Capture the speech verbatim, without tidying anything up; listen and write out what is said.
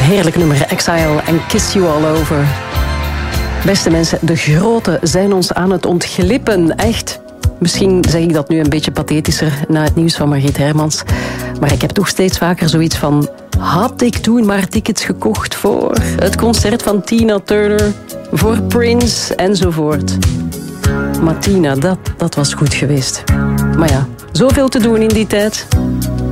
Heerlijk nummer, Exile en Kiss You All Over. Beste mensen, de groten zijn ons aan het ontglippen. Echt. Misschien zeg ik dat nu een beetje pathetischer na het nieuws van Margriet Hermans. Maar ik heb toch steeds vaker zoiets van... Had ik toen maar tickets gekocht voor het concert van Tina Turner, voor Prince enzovoort. Maar Tina, dat, dat was goed geweest. Maar ja, zoveel te doen in die tijd.